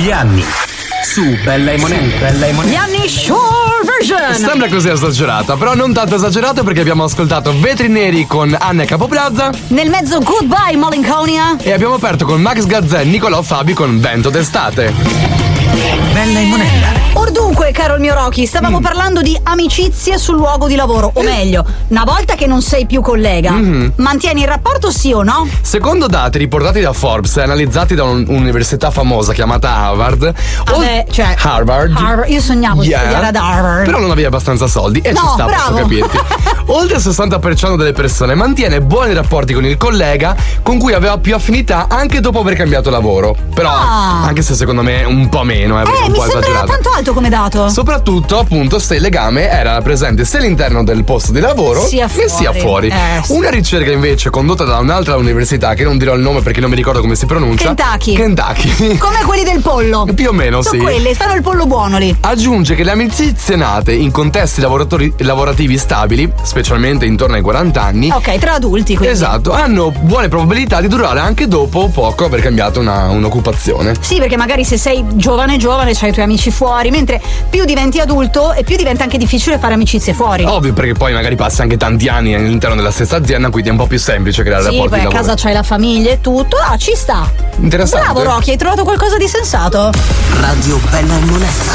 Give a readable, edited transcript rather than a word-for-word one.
Gli anni su Bella e Monella. Gli anni short version. Sembra così esagerata, però non tanto esagerato, perché abbiamo ascoltato Vetri Neri con Anna Capoplaza. Nel mezzo Goodbye Malinconia. E abbiamo aperto con Max Gazzè e Nicolò Fabi con Vento d'estate. Bella e Monella. Or dunque, caro il mio Rocky, stavamo parlando di amicizie sul luogo di lavoro. O meglio, una volta che non sei più collega, mantieni il rapporto sì o no? Secondo dati riportati da Forbes e analizzati da un'università famosa chiamata Harvard. Harvard. Io sognavo di studiare ad Harvard. Però non avevi abbastanza soldi e ci sta, posso capirti. Oltre il 60% delle persone mantiene buoni rapporti con il collega con cui aveva più affinità anche dopo aver cambiato lavoro. Però, anche se secondo me un po' meno, un mi po' sembra esagerato. tanto alto come dato. Soprattutto, appunto, se il legame era presente sia all'interno del posto di lavoro sia che sia fuori. Sì. Una ricerca invece condotta da un'altra università, che non dirò il nome perché non mi ricordo come si pronuncia. Kentucky. Come quelli del pollo. Più o meno, Sono sì. quelli, fanno il pollo buono lì. Aggiunge che le amicizie nate in contesti lavorativi stabili, specialmente intorno ai 40 anni. Ok, tra adulti quindi. Esatto, hanno buone probabilità di durare anche dopo poco aver cambiato un'occupazione. Sì, perché magari se sei giovane c'hai i tuoi amici fuori, mentre più diventi adulto e più diventa anche difficile fare amicizie fuori. Ovvio, perché poi magari passi anche tanti anni all'interno della stessa azienda, quindi è un po' più semplice creare rapporti poi di a lavoro. casa c'hai la famiglia e tutto. Ci sta. Interessante. Bravo Rocky, hai trovato qualcosa di sensato. Radio Bella e Monella.